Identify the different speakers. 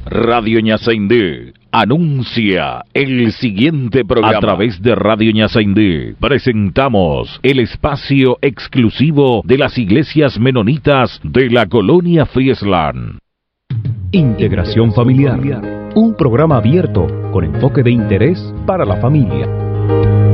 Speaker 1: Radio Ñasaindé anuncia el siguiente programa. A través de Radio Ñasaindé presentamos el espacio exclusivo de las iglesias menonitas de la colonia Friesland.
Speaker 2: Integración familiar, un programa abierto con enfoque de interés para la familia.